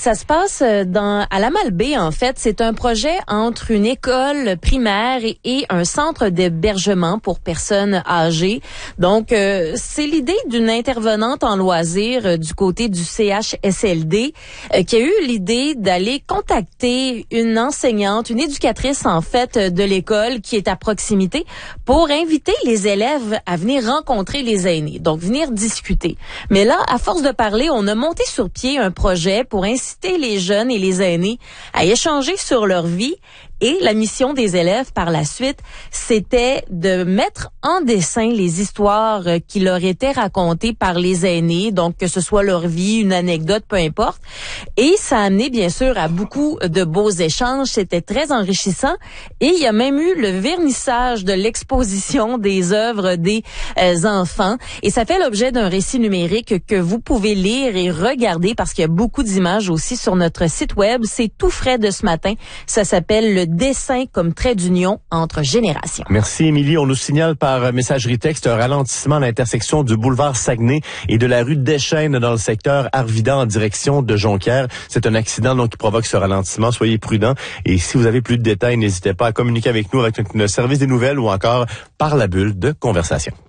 Ça se passe à la Malbaie, en fait. C'est un projet entre une école primaire et un centre d'hébergement pour personnes âgées. Donc, c'est l'idée d'une intervenante en loisirs du côté du CHSLD qui a eu l'idée d'aller contacter une enseignante, une éducatrice, en fait, de l'école qui est à proximité pour inviter les élèves à venir rencontrer les aînés. Donc, venir discuter. Mais là, à force de parler, on a monté sur pied un projet pour inciter les jeunes et les aînés à échanger sur leur vie. Et la mission des élèves par la suite, c'était de mettre en dessin les histoires qui leur étaient racontées par les aînés, donc que ce soit leur vie, une anecdote, peu importe. Et ça a amené bien sûr à beaucoup de beaux échanges, c'était très enrichissant. Et il y a même eu le vernissage de l'exposition des œuvres des enfants. Et ça fait l'objet d'un récit numérique que vous pouvez lire et regarder parce qu'il y a beaucoup d'images aussi sur notre site web. C'est tout frais de ce matin. Ça s'appelle le dessin comme trait d'union entre générations. Merci, Émilie. On nous signale par messagerie texte un ralentissement à l'intersection du boulevard Saguenay et de la rue Deschênes dans le secteur Arvida en direction de Jonquière. C'est un accident donc qui provoque ce ralentissement. Soyez prudents. Et si vous avez plus de détails, n'hésitez pas à communiquer avec nous avec le service des nouvelles ou encore par la bulle de conversation.